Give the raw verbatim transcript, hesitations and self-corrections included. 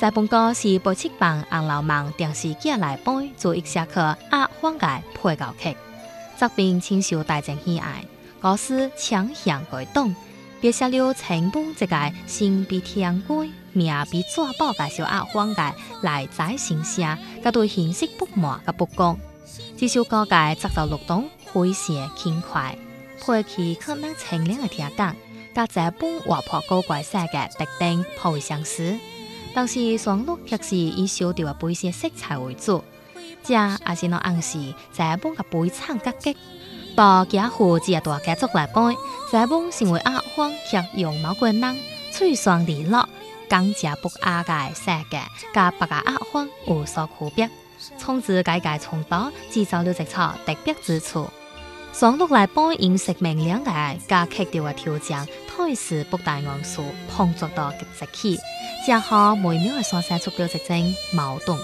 在本歌是背七榜红楼梦电视剧内背做一下课压缓解配角曲，作品深受大众喜爱。歌词强向改动，别写了成本一个心比天贵，命比纸宝嘅小压缓解来宰成声，甲对形式不满嘅不公。这首歌嘅节奏律动诙谐轻快，配器可能清凉嘅听感，甲这本活泼古怪写嘅特定颇为相似。但是双录却是以小调嘅背色色彩为主，这也是啷暗示这本嘅背唱格局。把家伙只大家族来背，这本成为阿方却用某个人嘴霜利落、讲价不雅嘅世界，甲别个阿方有所区别，从此改改冲突，制造了一撮特别之处。双录来背用色明亮嘅加曲调嘅调整，推时不大元素碰触到极直起，这下微妙嘅所写出了一种矛盾。